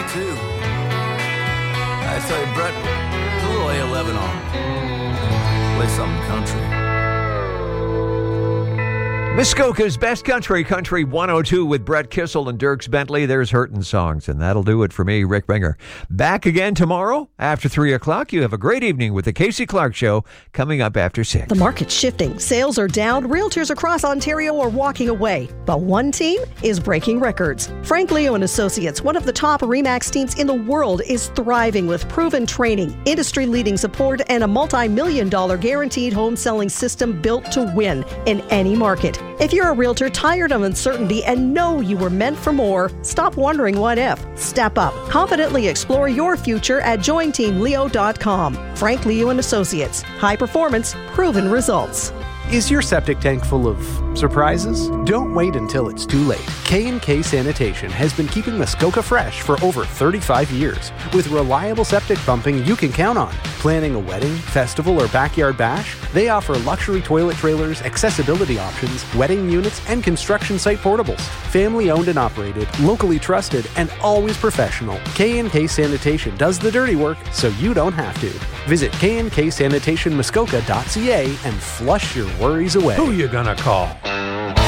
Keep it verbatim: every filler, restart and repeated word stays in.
too. I tell you, Brett, a little A eleven on. Play something country. Muskoka's Best Country, Country one oh two with Brett Kissel and Dierks Bentley. There's Hurtin' Songs, and that'll do it for me, Rick Binger. Back again tomorrow after three o'clock. You have a great evening with the Casey Clark Show coming up after six. The market's shifting. Sales are down. Realtors across Ontario are walking away. But one team is breaking records. Frank Leo and Associates, one of the top RE/MAX teams in the world, is thriving with proven training, industry-leading support, and a multi-million dollar guaranteed home selling system built to win in any market. If you're a realtor tired of uncertainty and know you were meant for more, stop wondering what if. Step up. Confidently explore your future at join team leo dot com. Frank Leo and Associates. High performance, proven results. Is your septic tank full of surprises? Don't wait until it's too late. K and K Sanitation has been keeping Muskoka fresh for over thirty-five years. With reliable septic pumping you can count on. Planning a wedding, festival, or backyard bash? They offer luxury toilet trailers, accessibility options, wedding units, and construction site portables. Family owned and operated, locally trusted, and always professional. K and K Sanitation does the dirty work so you don't have to. Visit k and k sanitation muskoka dot c a and flush your worries away. Who you gonna call?